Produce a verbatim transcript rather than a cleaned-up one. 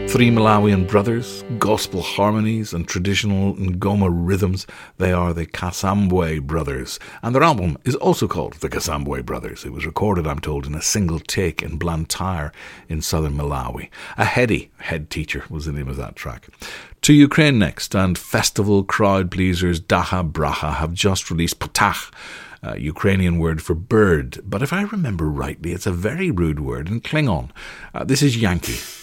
Three Malawian brothers, gospel harmonies and traditional Ngoma rhythms. They are the Kasambwe Brothers, and their album is also called the Kasambwe Brothers. It was recorded, I'm told, in a single take in Blantyre in southern Malawi. A heady head teacher was the name of that track. To Ukraine next, and festival crowd pleasers Daha Braha have just released Patach, a Ukrainian word for bird, but if I remember rightly, it's a very rude word in Klingon. Uh, this is Yankee.